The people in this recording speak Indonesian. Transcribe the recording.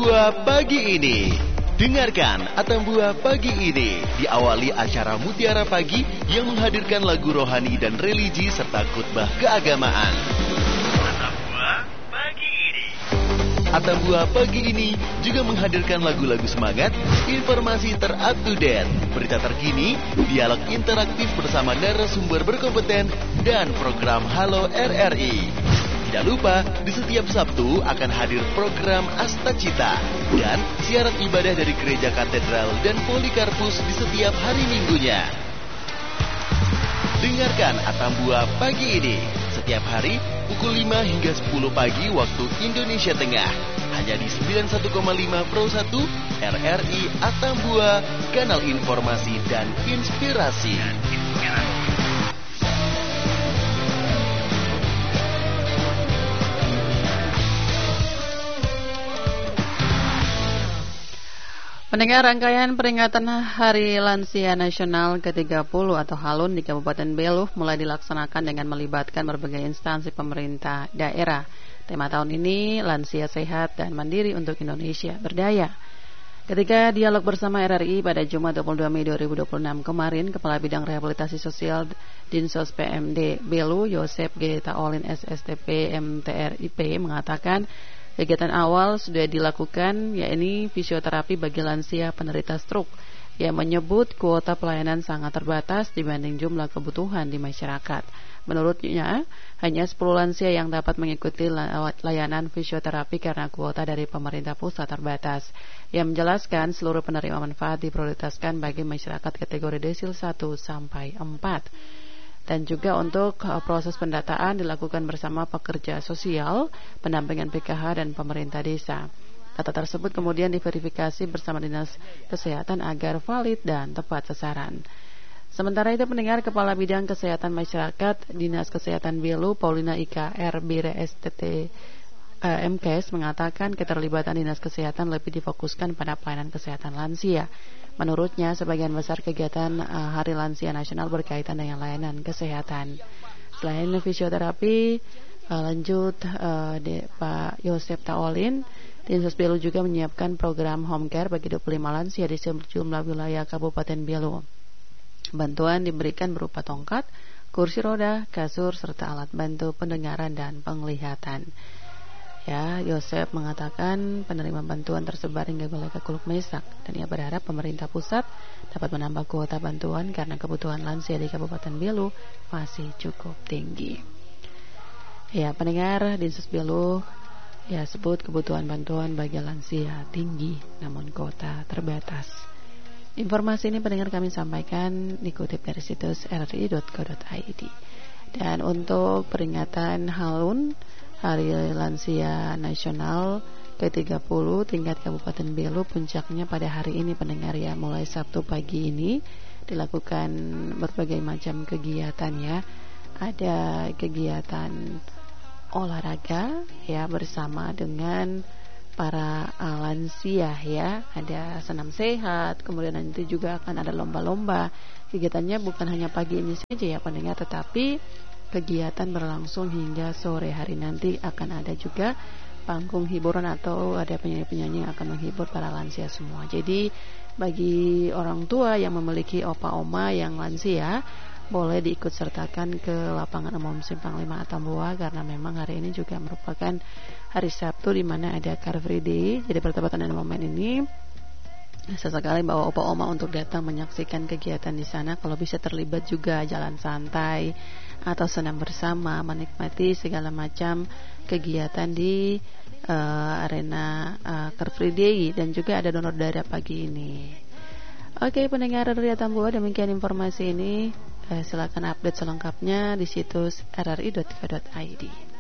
Atambua Pagi ini. Dengarkan Atambua Pagi ini diawali acara Mutiara Pagi yang menghadirkan lagu rohani dan religi serta khutbah keagamaan. Atambua Pagi ini. Atambua Pagi ini juga menghadirkan lagu-lagu semangat, informasi ter-up-to-date, berita terkini, dialog interaktif bersama narasumber berkompeten, dan program Halo RRI. Tidak lupa, di setiap Sabtu akan hadir program Asta Cita dan siaran ibadah dari Gereja Katedral dan Polikarpus di setiap hari Minggunya. Dengarkan Atambua Pagi ini setiap hari pukul 5 hingga 10 pagi waktu Indonesia Tengah. Hanya di 91,5 Pro 1 RRI Atambua, kanal informasi dan inspirasi. Mendengar rangkaian peringatan Hari Lansia Nasional ke-30 atau HALUN di Kabupaten Belu mulai dilaksanakan dengan melibatkan berbagai instansi pemerintah daerah. Tema tahun ini, Lansia Sehat dan Mandiri untuk Indonesia Berdaya. Ketika dialog bersama RRI pada Jumat 22 Mei 2026 kemarin, Kepala Bidang Rehabilitasi Sosial Dinsos PMD Belu, Yosep G. Taolin SSTP MTRIP mengatakan, kegiatan awal sudah dilakukan, yakni fisioterapi bagi lansia penderita stroke, yang menyebut kuota pelayanan sangat terbatas dibanding jumlah kebutuhan di masyarakat. Menurutnya, hanya 10 lansia yang dapat mengikuti layanan fisioterapi karena kuota dari pemerintah pusat terbatas. Ia menjelaskan seluruh penerima manfaat diprioritaskan bagi masyarakat kategori desil 1 sampai 4. Dan juga untuk proses pendataan dilakukan bersama pekerja sosial, pendampingan PKH dan pemerintah desa. Data tersebut kemudian diverifikasi bersama Dinas Kesehatan agar valid dan tepat sasaran. Sementara itu, pendengar Kepala Bidang Kesehatan Masyarakat Dinas Kesehatan Belu, Paulina Ika R. Bire STT MKes mengatakan keterlibatan Dinas Kesehatan lebih difokuskan pada pelayanan kesehatan lansia. Menurutnya, sebagian besar kegiatan Hari Lansia Nasional berkaitan dengan layanan kesehatan. Selain fisioterapi, lanjut Pak Yosep Taolin, Dinsos Belu juga menyiapkan program home care bagi 25 lansia di sejumlah wilayah Kabupaten Belu. Bantuan diberikan berupa tongkat, kursi roda, kasur, serta alat bantu pendengaran dan penglihatan. Ya, Yosep mengatakan penerima bantuan tersebar hingga wilayah Kuluk Mesak, dan ia berharap pemerintah pusat dapat menambah kuota bantuan karena kebutuhan lansia di Kabupaten Belu masih cukup tinggi. Ya, pendengar, Dinsos Belu ya sebut kebutuhan bantuan bagi lansia tinggi namun kuota terbatas. Informasi ini pendengar kami sampaikan dikutip dari situs rri.co.id. Dan untuk peringatan HALUN Hari Lansia Nasional ke-30 tingkat Kabupaten Belu, puncaknya pada hari ini pendengar ya, mulai Sabtu pagi ini dilakukan berbagai macam kegiatan ya. Ada kegiatan olahraga ya bersama dengan para lansia ya. Ada senam sehat, kemudian nanti juga akan ada lomba-lomba. Kegiatannya bukan hanya pagi ini saja ya pendengar, tetapi kegiatan berlangsung hingga sore hari. Nanti akan ada juga panggung hiburan atau ada penyanyi-penyanyi yang akan menghibur para lansia semua. Jadi bagi orang tua yang memiliki opa-oma yang lansia, boleh diikut sertakan ke lapangan umum Simpang 5 Atambua, karena memang hari ini juga merupakan hari Sabtu di mana ada Car Free Day. Jadi bertepatan dengan momen ini, sesekali bawa opa-oma untuk datang menyaksikan kegiatan di sana. Kalau bisa terlibat juga jalan santai atau senam bersama, menikmati segala macam kegiatan di arena Car Free Day, dan juga ada donor darah pagi ini. Oke, pendengar dari Atambua, demikian informasi ini. Silakan update selengkapnya di situs rri.co.id.